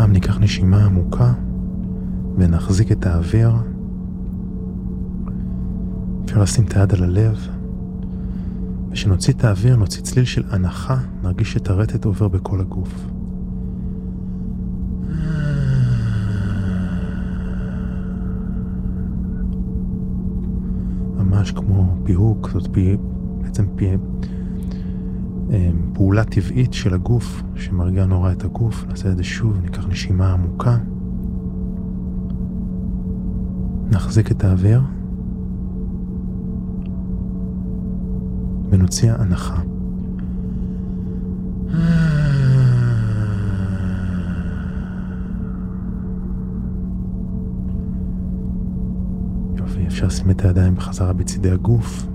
הפעם ניקח נשימה עמוקה ונחזיק את האוויר. אפשר לשים את היד על הלב, ושנוציא את האוויר נוציא צליל של הנחה, נרגיש את הרטט עובר בכל הגוף. ממש כמו פיהוק, זאת בעצם פעולה טבעית של הגוף שמרגיע נורא את הגוף. נעשה את זה שוב, ניקח נשימה עמוקה, נחזיק את האוויר ונוציא הנחה. יופי, אפשר לשים את הידיים בחזרה בצדי הגוף.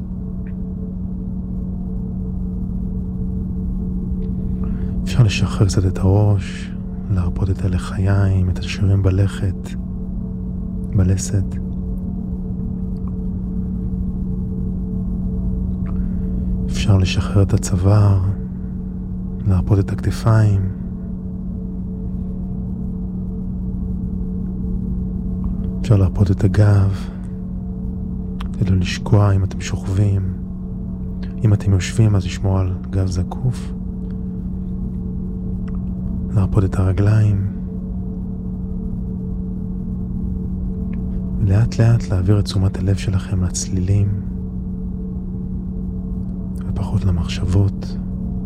אפשר לשחרר קצת את הראש, להרפות את הלחיים, את השרירים בלכת, בלסת. אפשר לשחרר את הצוואר, להרפות את הכתפיים. אפשר להרפות את הגב, כדי לא לשקוע אם אתם שוכבים. אם אתם יושבים אז לשמור על גב זקוף. להרפות את הרגליים. לאט לאט להעביר את תשומת הלב שלכם לצלילים. ופחות למחשבות.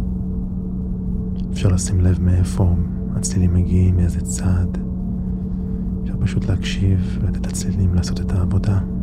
אפשר לשים לב מאיפה הצלילים מגיעים, מאיזה צד. אפשר פשוט להקשיב ולתת לצלילים לעשות את העבודה.